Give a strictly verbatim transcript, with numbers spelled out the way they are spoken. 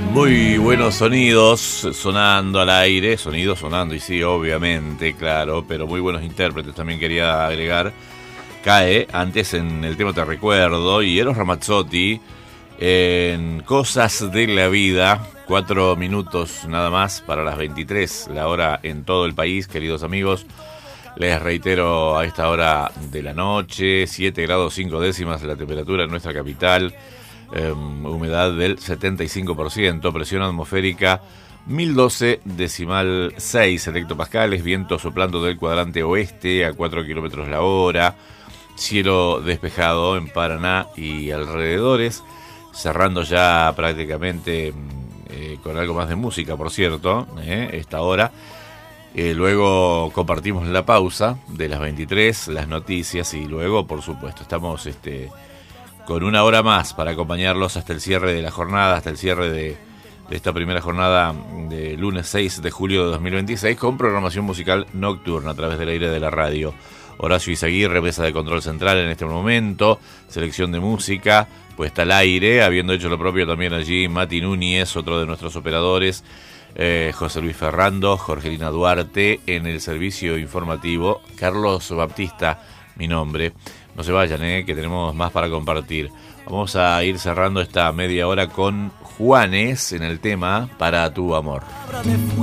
Muy buenos sonidos sonando al aire, sonidos sonando, y sí, obviamente, claro, pero muy buenos intérpretes también quería agregar. Cae antes en el tema Te Recuerdo y Eros Ramazzotti en Cosas de la Vida. Cuatro minutos nada más para las veintitrés, la hora en todo el país, queridos amigos. Les reitero, a esta hora de la noche, siete grados cinco décimas la temperatura en nuestra capital. Um, humedad del setenta y cinco por ciento, presión atmosférica mil doce decimal seis hectopascales, viento soplando del cuadrante oeste a cuatro kilómetros la hora, cielo despejado en Paraná y alrededores, cerrando ya prácticamente eh, con algo más de música, por cierto, eh, esta hora. Eh, luego compartimos la pausa de las veintitrés, las noticias, y luego, por supuesto, estamos este con una hora más para acompañarlos hasta el cierre de la jornada, hasta el cierre de, de esta primera jornada de lunes seis de julio de dos mil veintiséis, con programación musical nocturna a través del aire de la radio. Horacio Izaguirre, mesa de control central en este momento, selección de música, puesta al aire, habiendo hecho lo propio también allí Mati Núñez, otro de nuestros operadores, eh, José Luis Ferrando, Jorgelina Duarte, en el servicio informativo, Carlos Baptista, mi nombre. No se vayan, eh, que tenemos más para compartir. Vamos a ir cerrando esta media hora con Juanes en el tema Para tu amor.